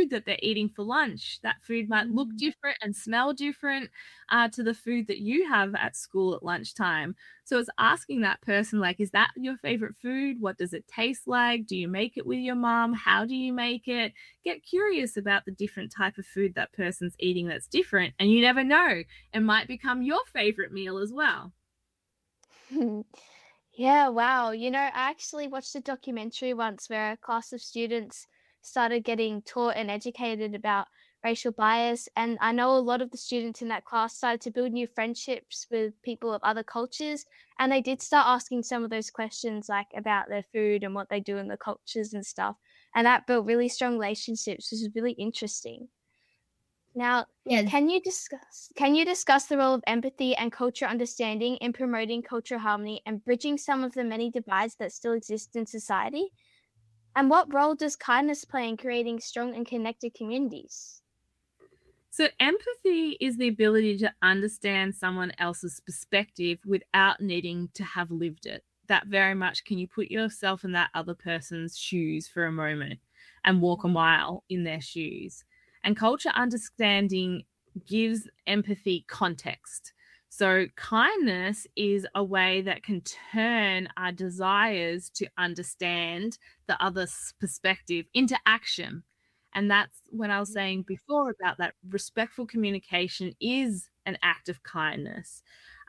food that they're eating for lunch. That food might look different and smell different to the food that you have at school at lunchtime. So it's asking that person, like, is that your favorite food? What does it taste like? Do you make it with your mom? How do you make it? Get curious about the different type of food that person's eating that's different. And you never know, it might become your favorite meal as well. Yeah, wow. I actually watched a documentary once where a class of students started getting taught and educated about racial bias. And I know a lot of the students in that class started to build new friendships with people of other cultures. And they did start asking some of those questions, like about their food and what they do in the cultures and stuff. And that built really strong relationships, which is really interesting. Now, Yes. can you discuss the role of empathy and cultural understanding in promoting cultural harmony and bridging some of the many divides that still exist in society? And what role does kindness play in creating strong and connected communities? So, empathy is the ability to understand someone else's perspective without needing to have lived it. That very much, can you put yourself in that other person's shoes for a moment and walk a mile in their shoes? And culture understanding gives empathy context. So, kindness is a way that can turn our desires to understand the other's perspective into action. And that's when I was saying before about that respectful communication is an act of kindness.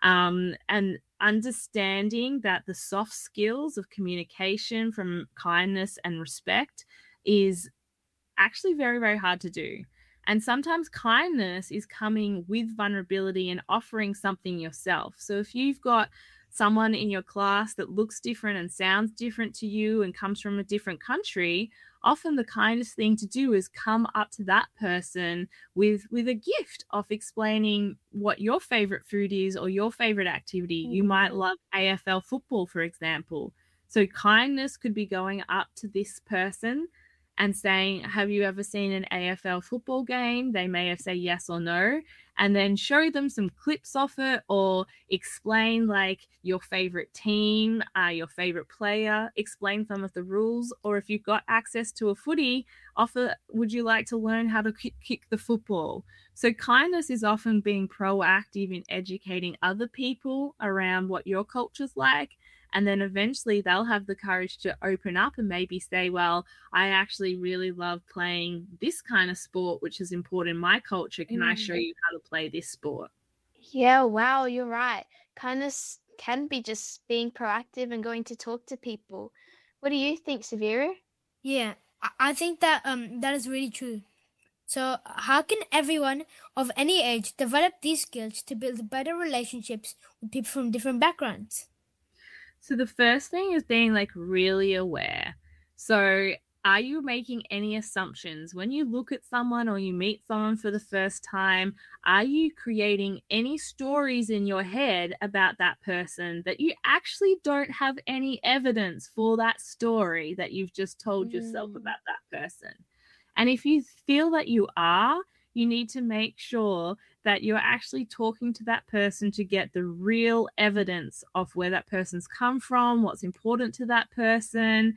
And understanding that the soft skills of communication from kindness and respect is actually very, very hard to do. And sometimes kindness is coming with vulnerability and offering something yourself. So if you've got someone in your class that looks different and sounds different to you and comes from a different country, often the kindest thing to do is come up to that person with a gift of explaining what your favorite food is or your favorite activity. You might love AFL football, for example. So kindness could be going up to this person and saying, have you ever seen an AFL football game? They may have said yes or no, and then show them some clips of it or explain like your favorite team, your favorite player, explain some of the rules. Or if you've got access to a footy, offer, would you like to learn how to kick the football? So kindness is often being proactive in educating other people around what your culture's like. And then eventually they'll have the courage to open up and maybe say, well, I actually really love playing this kind of sport, which is important in my culture. Can I show you how to play this sport? Yeah, wow, you're right. Kindness can be just being proactive and going to talk to people. What do you think, Severa? Yeah, I think that that is really true. So, how can everyone of any age develop these skills to build better relationships with people from different backgrounds? So the first thing is being like really aware. So are you making any assumptions when you look at someone or you meet someone for the first time? Are you creating any stories in your head about that person that you actually don't have any evidence for that story that you've just told yourself about that person? And if you feel that you are, you need to make sure that you're actually talking to that person to get the real evidence of where that person's come from, what's important to that person,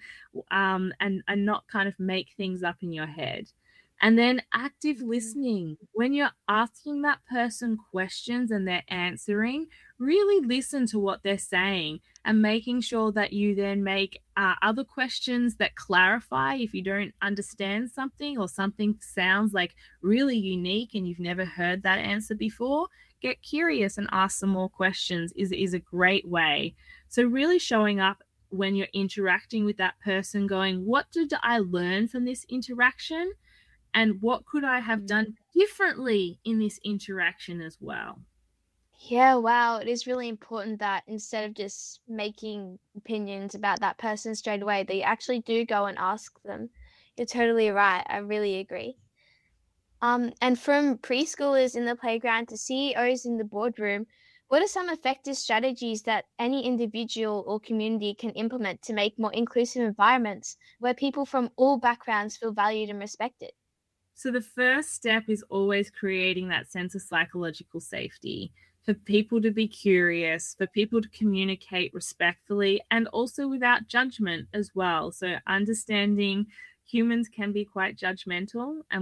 and not kind of make things up in your head. And then active listening. When you're asking that person questions and they're answering, really listen to what they're saying and making sure that you then make other questions that clarify if you don't understand something or something sounds like really unique and you've never heard that answer before. Get curious and ask some more questions is a great way. So really showing up when you're interacting with that person, going, what did I learn from this interaction? And what could I have done differently in this interaction as well? Yeah, wow. It is really important that instead of just making opinions about that person straight away, that you actually do go and ask them. You're totally right. I really agree. And from preschoolers in the playground to CEOs in the boardroom, what are some effective strategies that any individual or community can implement to make more inclusive environments where people from all backgrounds feel valued and respected? So the first step is always creating that sense of psychological safety for people to be curious, for people to communicate respectfully and also without judgment as well. So understanding humans can be quite judgmental and